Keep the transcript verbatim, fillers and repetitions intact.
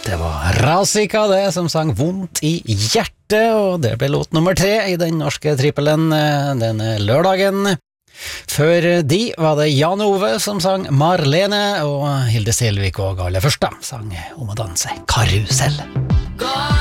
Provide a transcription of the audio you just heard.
Det var Razika det som sang Vondt i hjertet, og det ble låt nummer tre i den norske trippelen denne lørdagen. Før de var det Jan Ove som sang Marlene, og Hilde Selvik og Gale Førsta sang om å danse Karusell.